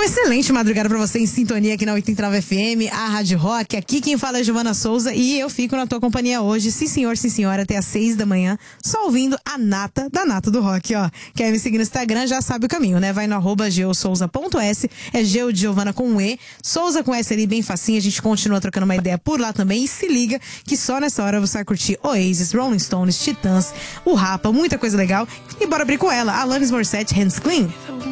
Uma excelente madrugada pra você em sintonia aqui na 89 FM, a Rádio Rock. Aqui quem fala é Giovana Souza e eu fico na tua companhia hoje, sim senhor, sim senhora, até às 6 da manhã, só ouvindo a nata da nata do rock, ó. Quer me seguir no Instagram, já sabe o caminho, né? Vai no @geosouza.s, é Geo de Giovana com um E, Souza com S ali, bem facinho, a gente continua trocando uma ideia por lá também e se liga que só nessa hora você vai curtir Oasis, Rolling Stones, Titãs, o Rapa, muita coisa legal e bora abrir com ela, Alanis Morissette, Hands Clean.